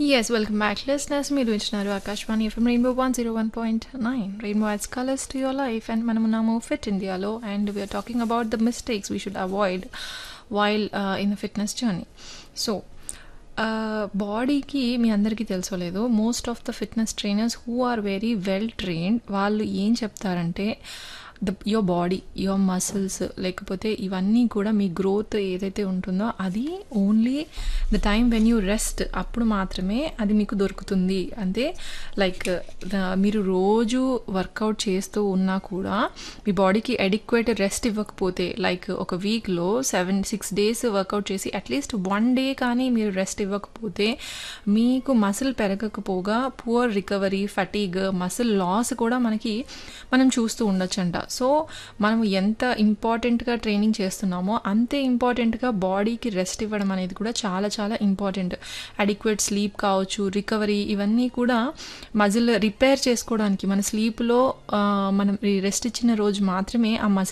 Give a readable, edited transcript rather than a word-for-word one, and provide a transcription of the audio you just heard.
Yes, welcome back, listeners. మీరు వింటున్నారు Akashvani FM rainbow 101.9. Rainbow ads colours to your life and మనమున్నాము fit ఇండియాలో and we are talking about the mistakes we should avoid while in the fitness journey. So బాడీకి మీ అందరికీ తెలుసోలేదు, most of the fitness trainers who are very well trained వాళ్ళు ఏం చెప్తారంటే your body, your muscles, లేకపోతే ఇవన్నీ కూడా మీ growth ఏదైతే ఉంటుందో అది only the time when you rest, అప్పుడు మాత్రమే అది మీకు దొరుకుతుంది. అంటే లైక్ మీరు రోజు వర్కౌట్ చేస్తూ ఉన్నా కూడా మీ బాడీకి అడిక్వేట్ రెస్ట్ ఇవ్వకపోతే, లైక్ ఒక వీక్లో 6 days వర్కౌట్ చేసి అట్లీస్ట్ 1 day కానీ మీరు రెస్ట్ ఇవ్వకపోతే మీకు muscle పెరగకపోగా poor recovery, fatigue, muscle loss కూడా మనం చూస్తూ ఉండొచ్చంట. సో మనం ఎంత ఇంపార్టెంట్గా ట్రైనింగ్ చేస్తున్నామో అంతే ఇంపార్టెంట్గా బాడీకి రెస్ట్ ఇవ్వడం అనేది కూడా చాలా చాలా ఇంపార్టెంట్. అడిక్వేట్ స్లీప్ కావచ్చు, రికవరీ, ఇవన్నీ కూడా మజిల్ రిపేర్ చేసుకోవడానికి మన స్లీప్లో మనం రెస్ట్ ఇచ్చిన రోజు మాత్రమే ఆ మజిల్